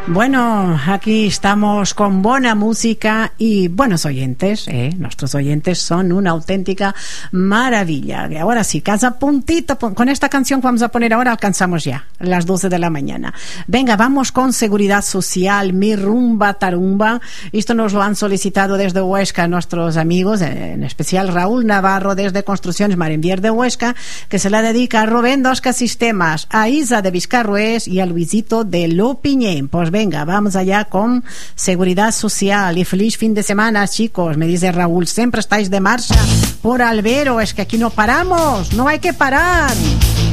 Bueno, aquí estamos con buena música y buenos oyentes. Nuestros oyentes son una auténtica maravilla. Y ahora sí, casa puntito, con esta canción que vamos a poner ahora alcanzamos ya las 12 de la mañana. Venga, vamos con Seguridad Social, Mi Rumba Tarumba. Esto nos lo han solicitado desde Huesca nuestros amigos, en especial Raúl Navarro desde Construcciones Marenvier de Huesca, que se la dedica a Rubén Dosca Sistemas, a Isa de Vizcarrués y a Luisito de Lopiñén. Pues venga, vamos allá con Seguridad Social y feliz fin de semana, chicos. Me dice Raúl, siempre estáis de marcha por Albero, es que aquí no paramos, no hay que parar.